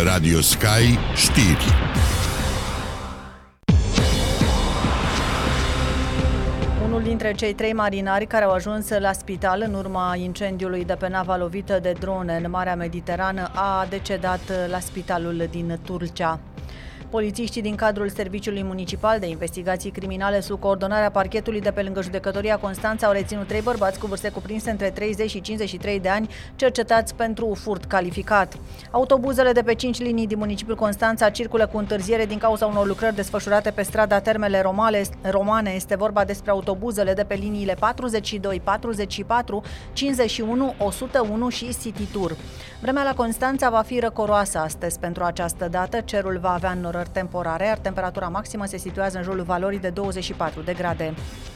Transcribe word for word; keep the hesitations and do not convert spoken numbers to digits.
Radio Sky știri. Unul dintre cei trei marinari care au ajuns la spital în urma incendiului de pe nava lovită de drone în Marea Mediterană a decedat la spitalul din Tulcea. Polițiștii din cadrul Serviciului Municipal de Investigații Criminale sub coordonarea parchetului de pe lângă Judecătoria Constanța au reținut trei bărbați cu vârste cuprinse între treizeci și cincizeci și trei de ani, cercetați pentru furt calificat. Autobuzele de pe cinci linii din municipiul Constanța circulă cu întârziere din cauza unor lucrări desfășurate pe strada Termele Romane. Este vorba despre autobuzele de pe liniile patruzeci și doi, patruzeci și patru, cincizeci și unu, o sută unu și City Tour. Vremea la Constanța va fi răcoroasă astăzi. Pentru această dată, cerul va avea înnorări temporare, iar temperatura maximă se situează în jurul valorii de douăzeci și patru de grade.